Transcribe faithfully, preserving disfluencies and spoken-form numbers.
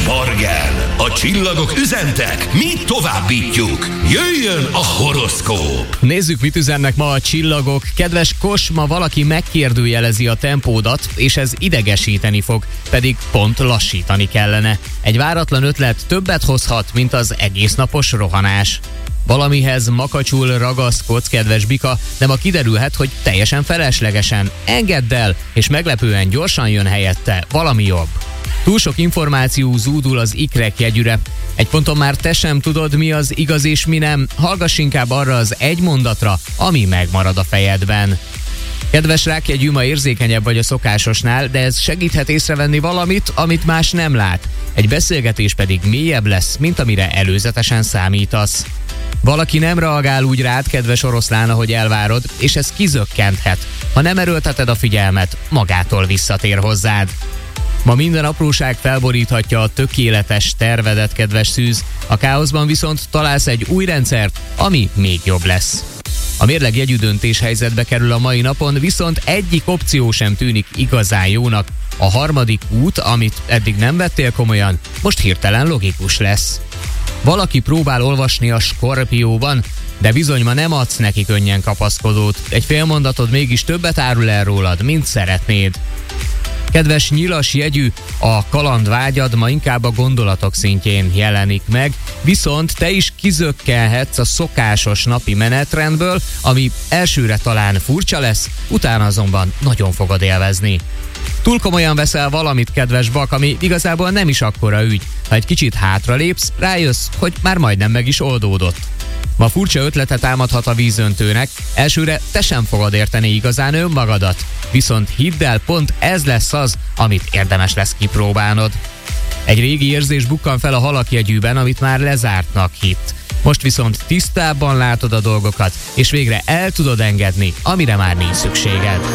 Spargel, a csillagok üzentek, mi továbbítjuk. Jöjjön a horoszkóp! Nézzük, mit üzennek ma a csillagok. Kedves Kos, ma valaki megkérdőjelezi a tempódat, és ez idegesíteni fog, pedig pont lassítani kellene. Egy váratlan ötlet többet hozhat, mint az egésznapos rohanás. Valamihez makacsul ragaszkodsz, kedves Bika, de ma kiderülhet, hogy teljesen feleslegesen. Engedd el, és meglepően gyorsan jön helyette valami jobb. Túl sok információ zúdul az ikrek jegyűre. Egy ponton már te sem tudod, mi az igaz és mi nem. Hallgass inkább arra az egy mondatra, ami megmarad a fejedben. Kedves rákjegyű, ma érzékenyebb vagy a szokásosnál, de ez segíthet észrevenni valamit, amit más nem lát. Egy beszélgetés pedig mélyebb lesz, mint amire előzetesen számítasz. Valaki nem reagál úgy rád, kedves oroszlán, ahogy elvárod, és ez kizökkenthet. Ha nem erőlteted a figyelmet, magától visszatér hozzád. Ma minden apróság felboríthatja a tökéletes tervedet, kedves szűz. A káoszban viszont találsz egy új rendszert, ami még jobb lesz. A mérleg jegyű döntés helyzetbe kerül a mai napon, viszont egyik opció sem tűnik igazán jónak. A harmadik út, amit eddig nem vettél komolyan, most hirtelen logikus lesz. Valaki próbál olvasni a Skorpióban, de bizony ma nem adsz neki könnyen kapaszkodót. Egy fél mondatod mégis többet árul el rólad, mint szeretnéd. Kedves nyilas jegyű, a kalandvágyad ma inkább a gondolatok szintjén jelenik meg, viszont te is kizökkenhetsz a szokásos napi menetrendből, ami elsőre talán furcsa lesz, utána azonban nagyon fogod élvezni. Túl komolyan veszel valamit, kedves Bak, ami igazából nem is akkora ügy. Ha egy kicsit hátralépsz, rájössz, hogy már majdnem meg is oldódott. Ma furcsa ötletet támadhat a vízöntőnek, elsőre te sem fogod érteni igazán önmagadat, viszont hidd el, pont ez lesz az, amit érdemes lesz kipróbálnod. Egy régi érzés bukkan fel a halak jegyűben, amit már lezártnak hitt. Most viszont tisztábban látod a dolgokat, és végre el tudod engedni, amire már nincs szükséged.